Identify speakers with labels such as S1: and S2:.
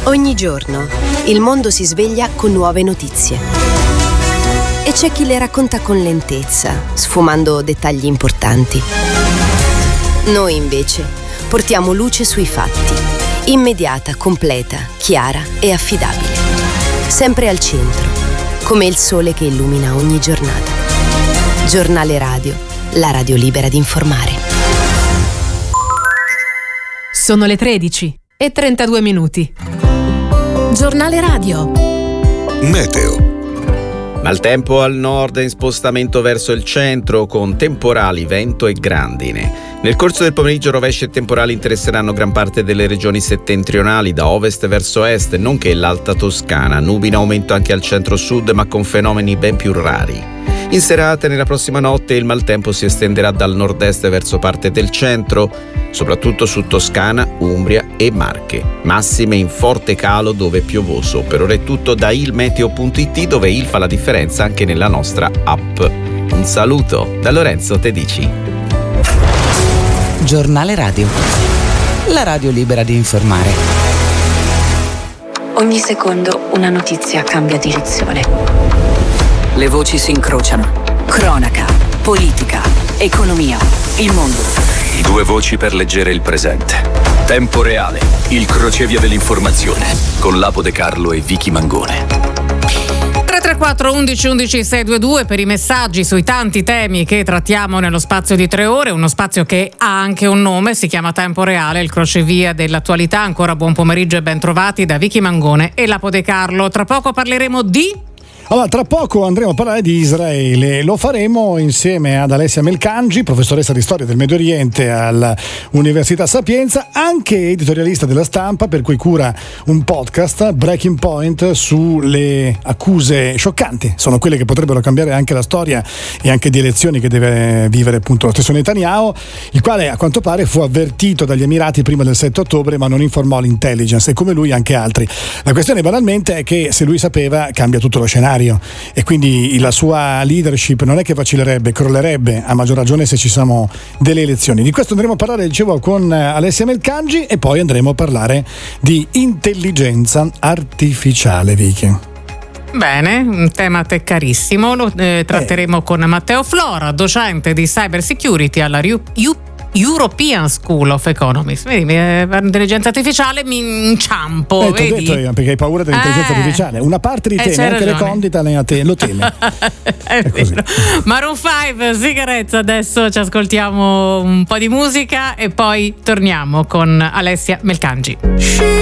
S1: Ogni giorno il mondo si sveglia con nuove notizie. E c'è chi le racconta con lentezza, sfumando dettagli importanti. Noi invece portiamo luce sui fatti, immediata, completa, chiara e affidabile. Sempre al centro, come il sole che illumina ogni giornata. Giornale Radio, la radio libera di informare.
S2: Sono le 13:32. Giornale Radio.
S3: Meteo.
S4: Maltempo al nord in spostamento verso il centro con temporali, vento e grandine. Nel corso del pomeriggio rovesci e temporali interesseranno gran parte delle regioni settentrionali da ovest verso est, nonché l'Alta Toscana. Nubi in aumento anche al centro-sud, ma con fenomeni ben più rari. In serata e nella prossima notte il maltempo si estenderà dal nord-est verso parte del centro, soprattutto su Toscana, Umbria e Marche. Massime in forte calo dove è piovoso. Per ora è tutto da ilmeteo.it, dove il fa la differenza anche nella nostra app. Un saluto da Lorenzo Tedici.
S5: Giornale Radio. La radio libera di informare.
S6: Ogni secondo una notizia cambia direzione. Le voci si incrociano. Cronaca, politica, economia, il mondo.
S7: Due voci per leggere il presente. Tempo reale, il crocevia dell'informazione, con Lapo De Carlo e Vicky Mangone.
S2: 334 11 11 622 per i messaggi sui tanti temi che trattiamo nello spazio di 3 ore, uno spazio che ha anche un nome, si chiama Tempo Reale, il crocevia dell'attualità. Ancora buon pomeriggio e ben trovati da Vicky Mangone e Lapo De Carlo. Tra poco parleremo di...
S8: Allora, tra poco andremo a parlare di Israele. Lo faremo insieme ad Alessia Melcangi, professoressa di storia del Medio Oriente all'Università Sapienza, anche editorialista della Stampa, per cui cura un podcast, Breaking Point, sulle accuse scioccanti. Sono quelle che potrebbero cambiare anche la storia e anche di elezioni che deve vivere appunto lo stesso Netanyahu, il quale a quanto pare fu avvertito dagli Emirati prima del 7 ottobre ma non informò l'intelligence, e come lui anche altri. La questione banalmente è che se lui sapeva cambia tutto lo scenario, e quindi la sua leadership non è che vacilerebbe, crollerebbe, a maggior ragione se ci sono delle elezioni. Di questo andremo a parlare, dicevo, con Alessia Melcangi, e poi andremo a parlare di intelligenza artificiale, Vicky.
S2: Bene, un tema a te carissimo, lo tratteremo con Matteo Flora, docente di cyber security alla European School of Economics. Vedi, l'intelligenza artificiale mi inciampo.
S8: Vedi? T'ho detto, perché hai paura dell'intelligenza artificiale. Una parte di te, neanche le condita lo teme.
S2: È vero. Maroon 5, Sigaretta. Adesso ci ascoltiamo un po' di musica e poi torniamo con Alessia Melcangi.